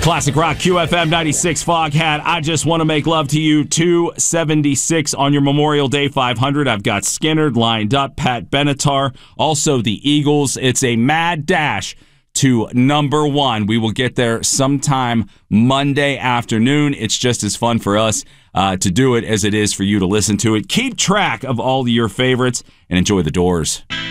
Classic Rock QFM 96 Foghat. I just want to make love to you. 276 on your Memorial Day 500. I've got Skinner lined up, Pat Benatar, also the Eagles. It's a mad dash to number one. We will get there sometime Monday afternoon. It's just as fun for us to do it as it is for you to listen to it. Keep track of all your favorites and enjoy the Doors.